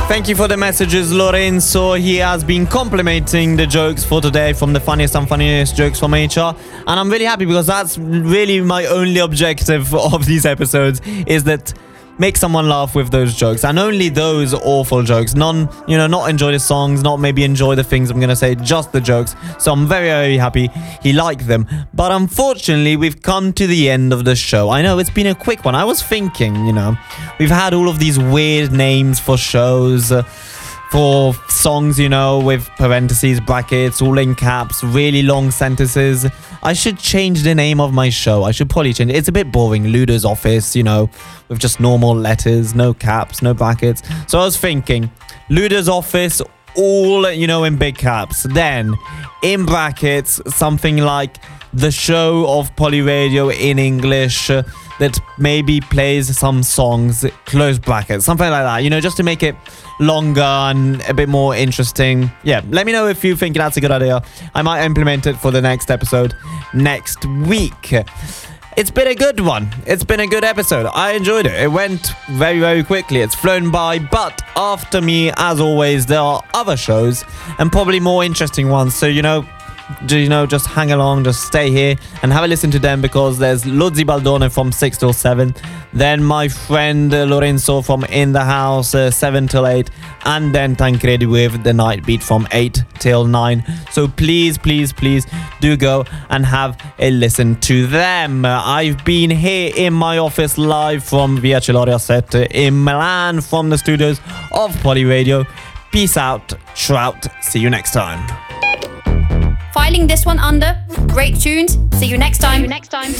Thank you for the messages, Lorenzo. He has been complimenting the jokes for today from the funniest and funniest jokes from HR. And I'm really happy because that's really my only objective of these episodes, is that make someone laugh with those jokes, and only those awful jokes. Not enjoy the songs, not maybe enjoy the things I'm gonna say, just the jokes. So I'm very, very happy he liked them. But unfortunately, we've come to the end of the show. I know it's been a quick one. I was thinking, we've had all of these weird names for shows, for songs, with parentheses, brackets, all in caps, really long sentences. I should change the name of my show. I should probably change it. It's a bit boring. Ludo's Office, with just normal letters, no caps, no brackets. So I was thinking, Ludo's Office, all, in big caps. Then, in brackets, something like the show of Poly Radio in English that maybe plays some songs, close brackets, something like that, just to make it longer and a bit more interesting. Yeah, let me know if you think that's a good idea. I might implement it for the next episode next week. It's been a good one. It's been a good episode. I enjoyed it. It went very, very quickly. It's flown by. But after me, as always, there are other shows and probably more interesting ones. So, just hang along, just stay here and have a listen to them, because there's Lozzi Baldone from 6 till 7, then my friend Lorenzo from In the House 7 till 8, and then Tancredi with The Night Beat from 8 till 9. So please, please, please do go and have a listen to them. I've been here in my office live from Via Celoria set in Milan from the studios of Poly Radio. Peace out, trout. See you next time. Filing this one under Great Tunes. See you next time.